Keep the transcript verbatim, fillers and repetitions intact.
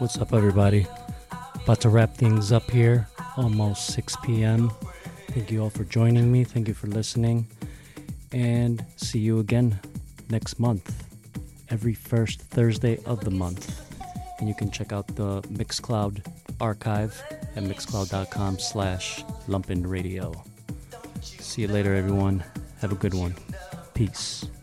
What's up, everybody? About to wrap things up here, almost six p.m. Thank you all for joining me. Thank you for listening. And see you again next month, every first Thursday of the month. And you can check out the Mixcloud archive at mixcloud.com slash lumpin radio. See you later, everyone. Have a good one. Peace.